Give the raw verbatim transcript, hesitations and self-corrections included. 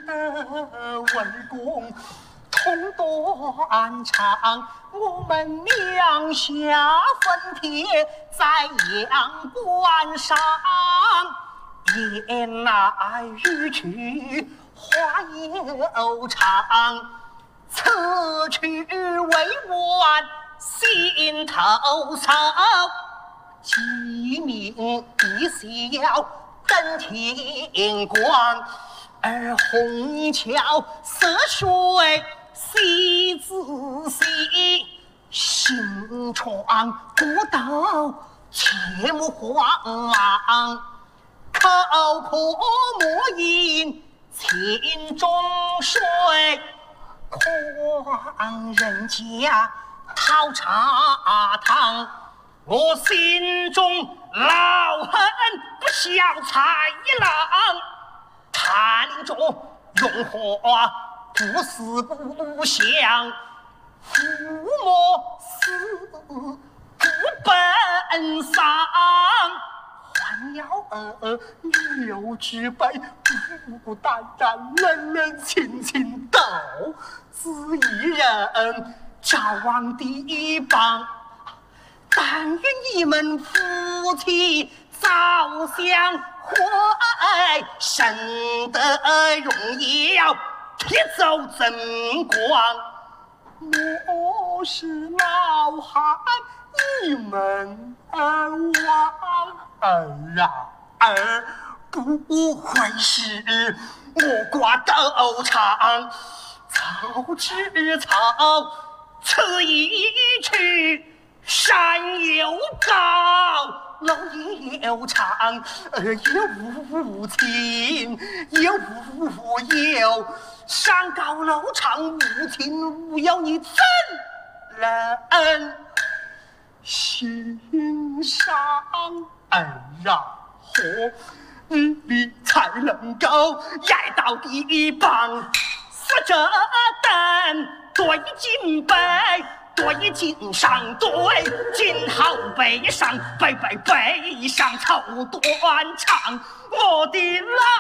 为公同断肠，我们两下分帖在阳关上，言来语去话又长，此去未完心头愁，鸡鸣一笑登天光，而虹桥色水西子西，心窗古道切莫慌，口渴莫饮沁中水，狂人家讨茶汤，我心中老恨不孝豺狼，他令中用火不死不降，父母死不奔丧，还要儿留之辈，孤孤单单冷冷清清斗自一人，朝王地邦。但愿你们夫妻早相会，生得荣耀，铁走争光。我是老汉，你们王儿啊儿，不会是我挂斗场，草之草，此一去。山有高，楼有长，有无亲，有无友。山高楼长，无亲无友，你怎能欣赏儿啊？何你才能够挨到地邦？死者等对金杯。对襟上，对襟好背上，背背背上凑断肠，我的老